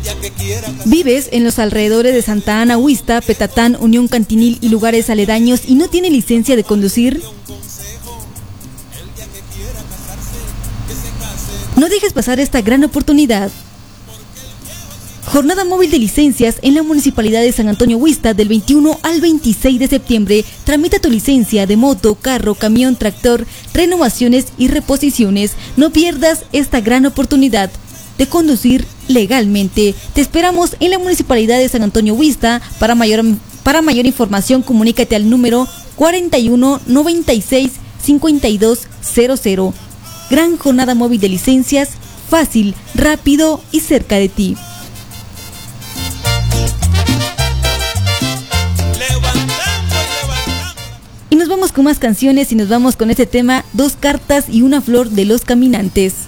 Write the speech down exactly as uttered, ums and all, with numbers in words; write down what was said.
¿Vives en los alrededores de Santa Ana, Huista, Petatán, Unión Cantinil y lugares aledaños y no tienes licencia de conducir? No dejes pasar esta gran oportunidad. Jornada móvil de licencias en la Municipalidad de San Antonio Huista del veintiuno al veintiséis de septiembre. Tramita tu licencia de moto, carro, camión, tractor, renovaciones y reposiciones. No pierdas esta gran oportunidad de conducir legalmente. Te esperamos en la Municipalidad de San Antonio Huista. Para mayor, para mayor información, comunícate al número cuarenta y uno, noventa y seis, cincuenta y dos cero cero. Gran jornada móvil de licencias, fácil, rápido y cerca de ti. Y nos vamos con más canciones y nos vamos con este tema, Dos cartas y una flor de Los Caminantes.